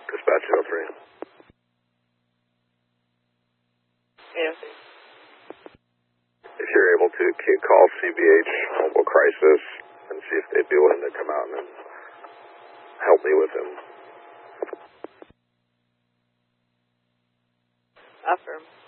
Dispatch 03. Yes. If you're able to, call CBH Mobile Crisis and see if they'd be willing to come out and help me with him. Affirm.